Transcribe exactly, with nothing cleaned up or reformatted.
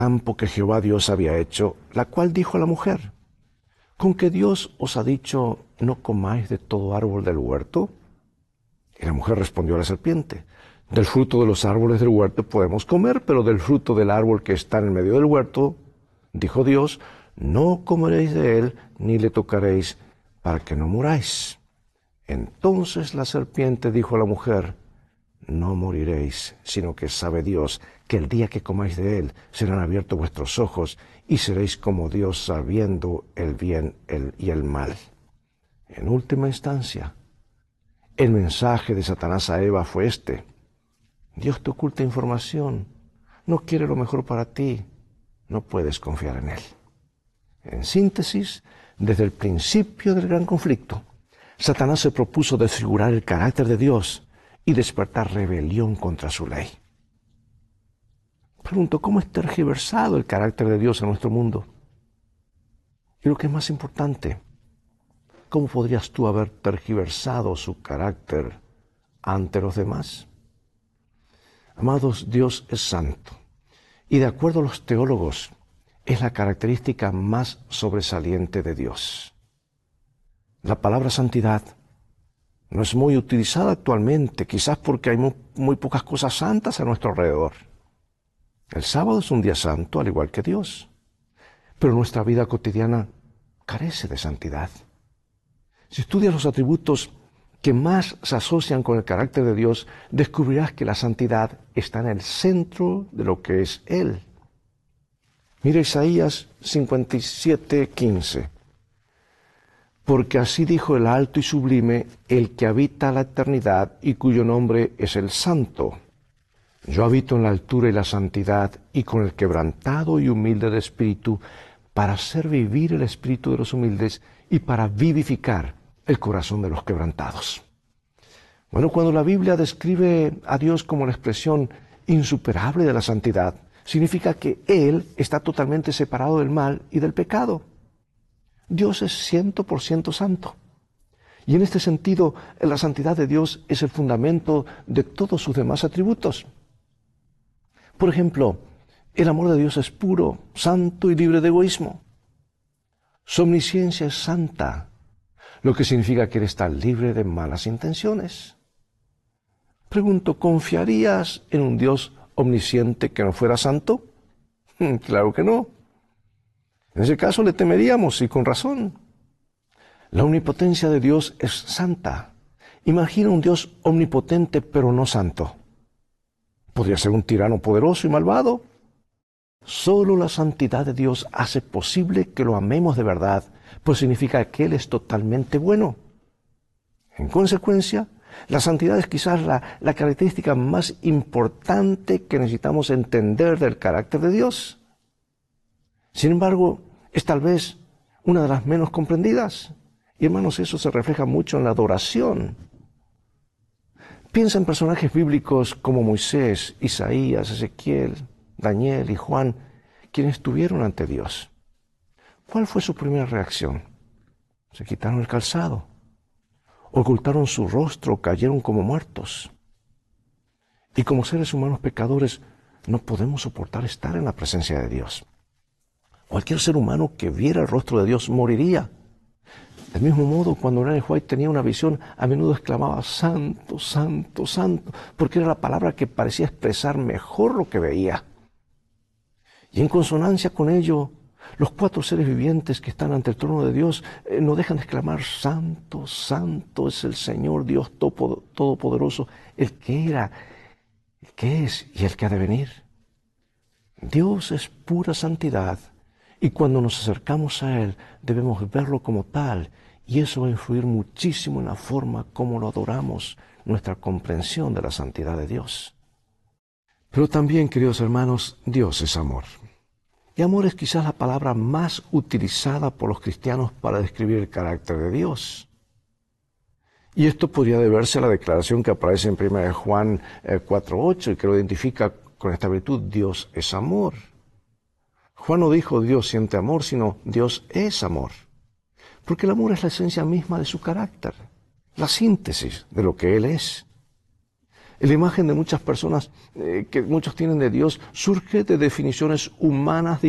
campo que Jehová Dios había hecho, la cual dijo a la mujer: ¿con que Dios os ha dicho, no comáis de todo árbol del huerto? Y la mujer respondió a la serpiente: del fruto de los árboles del huerto podemos comer, pero del fruto del árbol que está en el medio del huerto, dijo Dios, no comeréis de él, ni le tocaréis, para que no muráis. Entonces la serpiente dijo a la mujer: no moriréis, sino que sabe Dios que el día que comáis de él serán abiertos vuestros ojos y seréis como Dios, sabiendo el bien y el mal. En última instancia, el mensaje de Satanás a Eva fue este: Dios te oculta información, no quiere lo mejor para ti, no puedes confiar en él. En síntesis, desde el principio del gran conflicto, Satanás se propuso desfigurar el carácter de Dios y despertar rebelión contra su ley. Pregunto, ¿cómo es tergiversado el carácter de Dios en nuestro mundo? Y lo que es más importante, ¿cómo podrías tú haber tergiversado su carácter ante los demás? Amados, Dios es santo, y de acuerdo a los teólogos, es la característica más sobresaliente de Dios. La palabra santidad no es muy utilizada actualmente, quizás porque hay muy, muy pocas cosas santas a nuestro alrededor. El sábado es un día santo, al igual que Dios, pero nuestra vida cotidiana carece de santidad. Si estudias los atributos que más se asocian con el carácter de Dios, descubrirás que la santidad está en el centro de lo que es Él. Mira Isaías cincuenta y siete, quince. Porque así dijo el alto y sublime, el que habita la eternidad y cuyo nombre es el Santo. Yo habito en la altura y la santidad y con el quebrantado y humilde de espíritu, para hacer vivir el espíritu de los humildes y para vivificar el corazón de los quebrantados. Bueno, cuando la Biblia describe a Dios como la expresión insuperable de la santidad, significa que Él está totalmente separado del mal y del pecado. Dios es cien por ciento santo. Y en este sentido, la santidad de Dios es el fundamento de todos sus demás atributos. Por ejemplo, el amor de Dios es puro, santo y libre de egoísmo. Su omnisciencia es santa, lo que significa que Él está libre de malas intenciones. Pregunto, ¿confiarías en un Dios omnisciente que no fuera santo? Claro que no. En ese caso le temeríamos, y con razón. La omnipotencia de Dios es santa. Imagina un Dios omnipotente pero no santo. Podría ser un tirano poderoso y malvado. Solo la santidad de Dios hace posible que lo amemos de verdad, pues significa que Él es totalmente bueno. En consecuencia, la santidad es quizás la, la característica más importante que necesitamos entender del carácter de Dios. Sin embargo, es tal vez una de las menos comprendidas. Y hermanos, eso se refleja mucho en la adoración. Piensa en personajes bíblicos como Moisés, Isaías, Ezequiel, Daniel y Juan, quienes estuvieron ante Dios. ¿Cuál fue su primera reacción? Se quitaron el calzado, ocultaron su rostro, cayeron como muertos. Y como seres humanos pecadores, no podemos soportar estar en la presencia de Dios. Cualquier ser humano que viera el rostro de Dios moriría. Del mismo modo, cuando Ellen White tenía una visión, a menudo exclamaba, santo, santo, santo, porque era la palabra que parecía expresar mejor lo que veía. Y en consonancia con ello, los cuatro seres vivientes que están ante el trono de Dios eh, no dejan de exclamar, santo, santo es el Señor Dios Todopoderoso, el que era, el que es y el que ha de venir. Dios es pura santidad. Y cuando nos acercamos a Él, debemos verlo como tal, y eso va a influir muchísimo en la forma como lo adoramos, nuestra comprensión de la santidad de Dios. Pero también, queridos hermanos, Dios es amor. Y amor es quizás la palabra más utilizada por los cristianos para describir el carácter de Dios. Y esto podría deberse a la declaración que aparece en primera de Juan cuatro ocho y que lo identifica con esta virtud, Dios es amor. Juan no dijo Dios siente amor, sino Dios es amor. Porque el amor es la esencia misma de su carácter, la síntesis de lo que Él es. La imagen de muchas personas eh, que muchos tienen de Dios surge de definiciones humanas